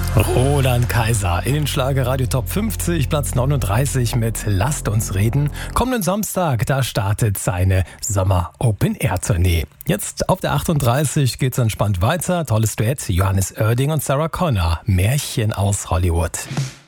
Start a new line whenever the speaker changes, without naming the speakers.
Roland Kaiser in den Schlagerradio Top 50, Platz 39 mit Lasst uns reden. Kommenden Samstag, da startet seine Sommer-Open-Air-Tournee. Jetzt auf der 38 geht's entspannt weiter. Tolles Duett, Johannes Oerding und Sarah Connor. Märchen aus Hollywood.